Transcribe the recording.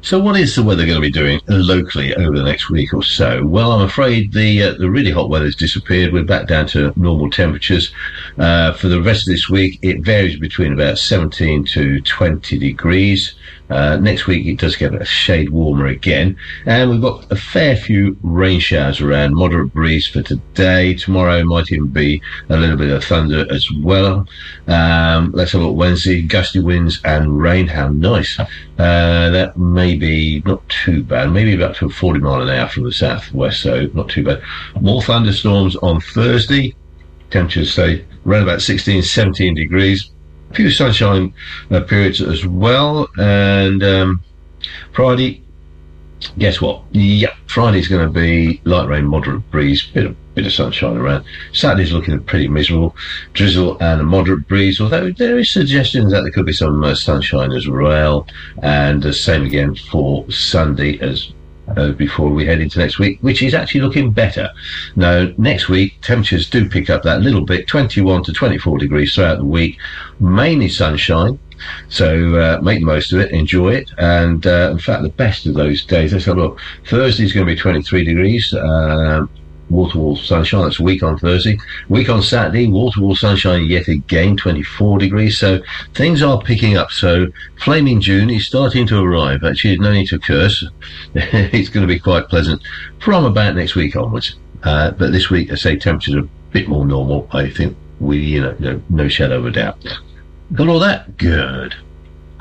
So what is the weather going to be doing locally over the next week or so? Well, I'm afraid the really hot weather's disappeared. We're back down to normal temperatures. For the rest of this week, it varies between about 17 to 20 degrees. Next week, it does get a shade warmer again. And we've got a fair few rain showers around, moderate breeze for today. Tomorrow might even be a little bit of thunder as well. Let's have a look. Wednesday, gusty winds and rain. How nice. That may be not too bad, maybe about to 40 mile an hour from the southwest, so not too bad. More thunderstorms on Thursday. Temperatures stay around about 16, 17 degrees. A few sunshine periods as well. And Friday, guess what? Yep, Friday's going to be light rain, moderate breeze, bit of sunshine around. Saturday's looking pretty miserable, drizzle and a moderate breeze, although there is suggestions that there could be some sunshine as well. And the same again for Sunday as before we head into next week, which is actually looking better. Now, next week, temperatures do pick up that little bit, 21 to 24 degrees throughout the week, mainly sunshine. So make the most of it, enjoy it, and in fact, the best of those days, let's have a look. Thursday's going to be 23 degrees, wall-to-wall sunshine. That's a week on Thursday. Week on Saturday, wall-to-wall sunshine yet again, 24 degrees. So things are picking up. So flaming June is starting to arrive. Actually, no need to curse. It's going to be quite pleasant from about next week onwards. But this week, I say temperatures are a bit more normal. I think no shadow of a doubt. Got all that? Good.